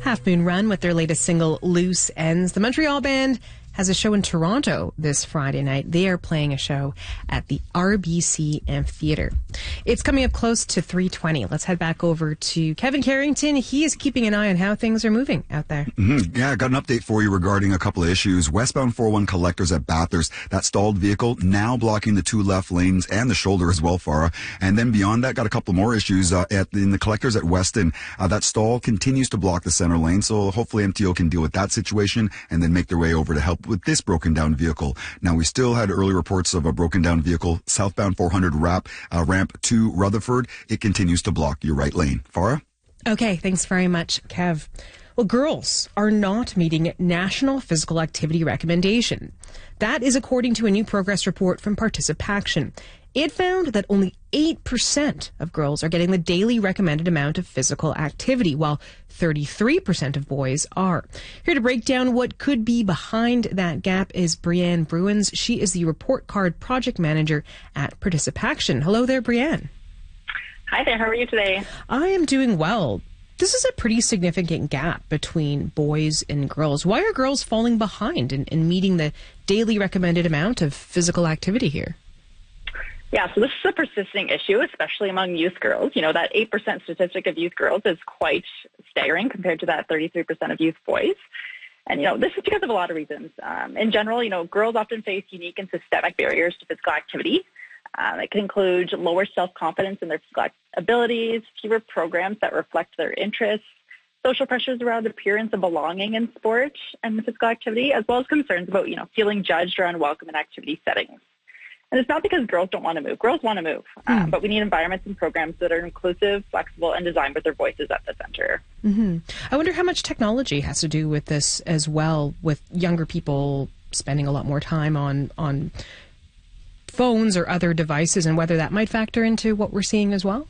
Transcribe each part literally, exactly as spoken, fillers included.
Half Moon Run with their latest single, Loose Ends. The Montreal band has a show in Toronto this Friday night. They are playing a show at the R B C Amphitheatre. It's coming up close to three twenty. Let's head back over to Kevin Carrington. He is keeping an eye on how things are moving out there. Mm-hmm. Yeah, I got an update for you regarding a couple of issues. Westbound four oh one collectors at Bathurst, that stalled vehicle now blocking the two left lanes and the shoulder as well, Farah. And then beyond that, got a couple more issues uh, at in the collectors at Weston. Uh, that stall continues to block the center lane, so hopefully M T O can deal with that situation and then make their way over to help with this broken down vehicle. Now, we still had early reports of a broken down vehicle southbound four hundred wrap, uh, ramp to Rutherford. It continues to block your right lane. Farah? Okay, thanks very much, Kev. Well, girls are not meeting national physical activity recommendation. That is according to a new progress report from Participaction. It found that only eight percent of girls are getting the daily recommended amount of physical activity, while thirty-three percent of boys are. Here to break down what could be behind that gap is Brianne Bruins. She is the report card project manager at Participaction. Hello there, Brianne. Hi there. How are you today? I am doing well. This is a pretty significant gap between boys and girls. Why are girls falling behind in, in meeting the daily recommended amount of physical activity here? Yeah, so this is a persisting issue, especially among youth girls. You know, that eight percent statistic of youth girls is quite staggering compared to that thirty-three percent of youth boys. And, you know, this is because of a lot of reasons. Um, in general, you know, girls often face unique and systemic barriers to physical activity. Um, it can include lower self-confidence in their physical abilities, fewer programs that reflect their interests, social pressures around appearance and belonging in sport and physical activity, as well as concerns about, you know, feeling judged or unwelcome in activity settings. And it's not because girls don't want to move. Girls want to move, mm. um, but we need environments and programs that are inclusive, flexible, and designed with their voices at the center. Mm-hmm. I wonder how much technology has to do with this as well, with younger people spending a lot more time on on phones or other devices, and whether that might factor into what we're seeing as well?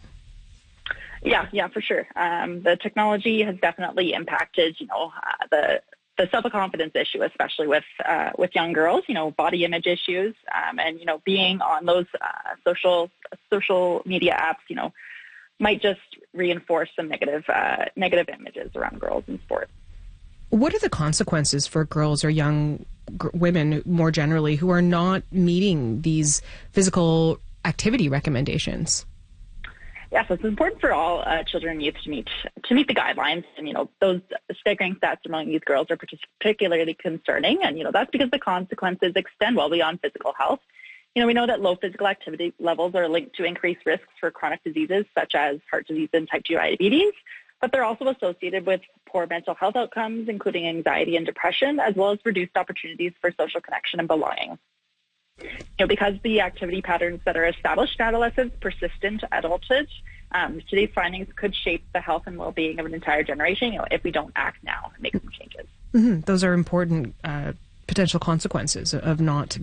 Yeah, yeah, for sure. Um, the technology has definitely impacted, you know, uh, the the self-confidence issue, especially with uh, with young girls, you know, body image issues, um, and, you know, being on those uh, social social media apps, you know, might just reinforce some negative uh, negative images around girls in sport. What are the consequences for girls or young g- women more generally who are not meeting these physical activity recommendations? Yeah, so it's important for all uh, children and youth to meet to meet the guidelines, and you know those staggering stats among youth girls are particularly concerning, and you know that's because the consequences extend well beyond physical health. You know, we know that low physical activity levels are linked to increased risks for chronic diseases such as heart disease and type two diabetes, but they're also associated with poor mental health outcomes, including anxiety and depression, as well as reduced opportunities for social connection and belonging. You know, because the activity patterns that are established in adolescence persist into adulthood, um, today's findings could shape the health and well-being of an entire generation, you know, if we don't act now and make some changes. Mm-hmm. Those are important uh, potential consequences of not